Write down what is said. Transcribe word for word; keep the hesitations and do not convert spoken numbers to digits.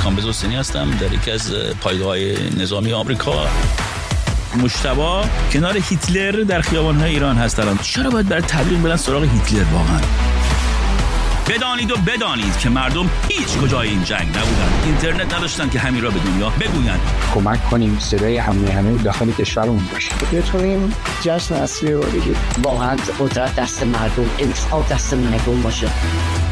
کامبیز حسینی هستم، در یکی از پایگاه‌های نظامی آمریکا. مجتبی کنار هیتلر در خیابان‌های ایران هست الان. چرا باید برای تبلیغ برن سراغ هیتلر واقعا؟ بدانید و بدانید که مردم هیچ کجای این جنگ نبودن، اینترنت نداشتن که همین را به دنیا بگویند. کمک کنیم صدای همه همه داخل کشورمون باشه، بتونیم جشن اصلی رو بگیریم. واقعا قدرت دست مردم، انتخاب دست مردم باشه.